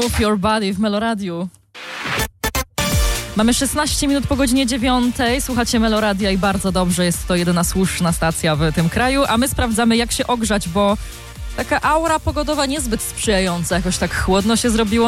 Move Your Body w Meloradiu. Mamy 16 minut po godzinie 9. Słuchacie Meloradia i bardzo dobrze, jest to jedyna słuszna stacja w tym kraju, a my sprawdzamy, jak się ogrzać, bo taka aura pogodowa niezbyt sprzyjająca, jakoś tak chłodno się zrobiło.